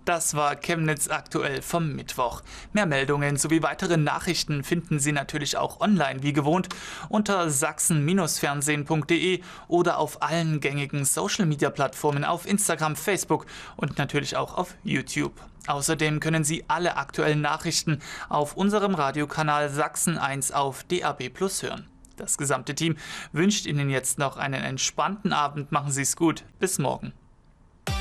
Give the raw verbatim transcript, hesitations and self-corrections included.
Das war Chemnitz aktuell vom Mittwoch. Mehr Meldungen sowie weitere Nachrichten finden Sie natürlich auch online wie gewohnt unter sachsen fernsehen punkt de oder auf allen gängigen Social-Media-Plattformen auf Instagram, Facebook und natürlich auch auf YouTube. Außerdem können Sie alle aktuellen Nachrichten auf unserem Radiokanal Sachsen eins auf D A B plus hören. Das gesamte Team wünscht Ihnen jetzt noch einen entspannten Abend. Machen Sie es gut. Bis morgen.